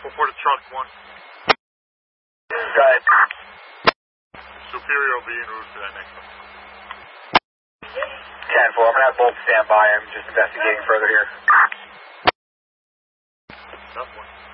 Report to truck 1. Go ahead. Superior will be en route for that next one. 10-4, I'm going to have both stand by. I'm just investigating further here. Tough one.